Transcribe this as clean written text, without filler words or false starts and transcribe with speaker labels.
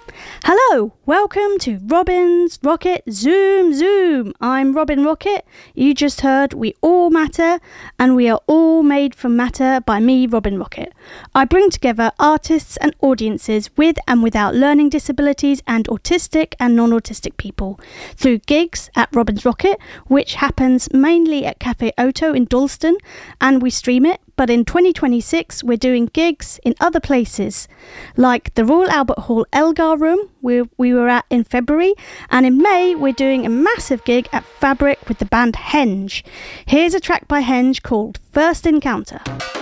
Speaker 1: Hello, welcome to Robin's Rocket Zoom Zoom. I'm Robin Rocket. You just heard We All Matter, and we are all made from matter by me, Robin Rocket. I bring together artists and audiences with and without learning disabilities and autistic and non-autistic people through gigs at Robin's Rocket, which happens mainly at Cafe Oto in Dalston, and we stream it. But in 2026, we're doing gigs in other places, like the Royal Albert Hall Elgar Room, where we were at in February, and in May, we're doing a massive gig at Fabric with the band Henge. Here's a track by Henge called First Encounter.